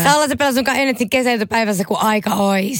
Salla Seppälä sunkaan Energin kesäiltapäivässä, kun aika ois.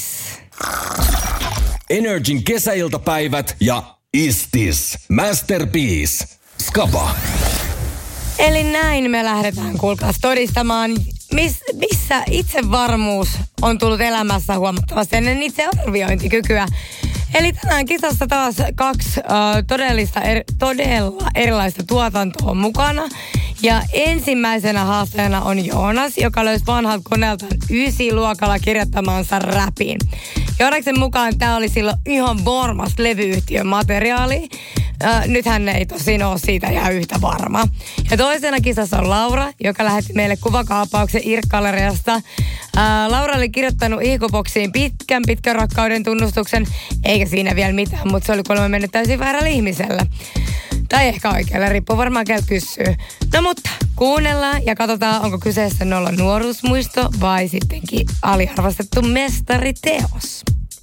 Energin kesäiltapäivät ja Istis. Masterpiece. Skaba. Eli näin me lähdetään, kuulkaas, todistamaan, missä itsevarmuus on tullut elämässä huomattavasti ennen itsearviointikykyä. Eli tänään kisassa taas kaksi todella erilaista tuotantoa mukana. Ja ensimmäisenä haastajana on Joonas, joka löysi vanhalta koneeltaan 9-luokalla kirjoittamansa räpin. Joonaksen mukaan tämä oli silloin ihan varmasti levyyhtiön materiaali. Nyt hän ei tosin ole siitä ihan yhtä varma. Ja toisena kisassa on Laura, joka lähetti meille kuvakaapauksen IRC-galleriasta. Laura oli kirjoittanut ihkuboksiin pitkän rakkauden tunnustuksen, eikä siinä vielä mitään, mutta se oli kuulemma mennyt täysin väärällä ihmisellä. Tai ehkä oikealle, riippuu varmaan keltä kysyy. No mutta kuunnellaan ja katsotaan, onko kyseessä nolla nuoruusmuisto vai sittenkin aliarvostettu mestariteos.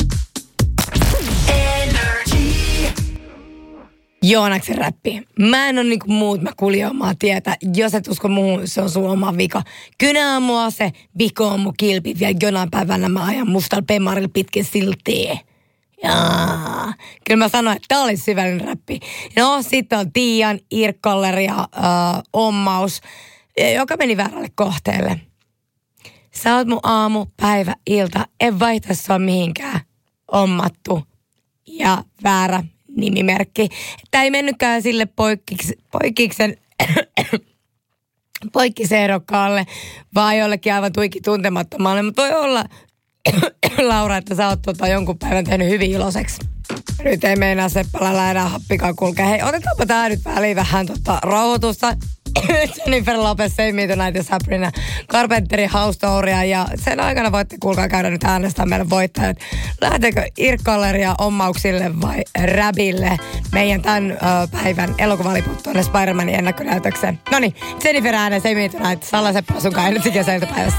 Joonaksen räppi. Mä en ole niinku muut, mä kuljen omaa tietä. Jos et usko muuhun, se on sun oma vika. Kynä on mua se, viko on mun kilpi. Vielä jonain päivänä mä ajan mustalla pemarilla pitkin siltiä. Jaa. Kyllä mä sanoin, että tää oli syvällinen räppi. No, sitten on Tiian IRC-galleria ommaus, joka meni väärälle kohteelle. Sä oot mun aamu, päivä, ilta. En vaihta sua mihinkään. Ommattu ja väärä nimimerkki. Tää ei mennytkään sille poikkiseedokkaalle, vaan jollekin aivan tuiki tuntemattomalle. Mutta voi olla, Laura, että sä oot jonkun päivän tehnyt hyvin iloiseksi. Nyt ei meinaa Seppälä enää happikaan kulkea. Hei, otetaanpa tää nyt väliin vähän rauhoitusta. Jennifer Lopez, Save Me Tonight ja Sabrina Carpenterin House Touria. Ja sen aikana voitte kuulkaa käydä nyt äänestää meidän voittajat. Lähteekö IRC-galleria ommauksille vai räbille meidän tämän päivän elokuvaliput tuonne Spider-Manin ennakkonäytökseen. Noniin, Jennifer ääneen, Save Me Tonight, Salla Seppälä sunkaan Energin kesäiltapäivässä.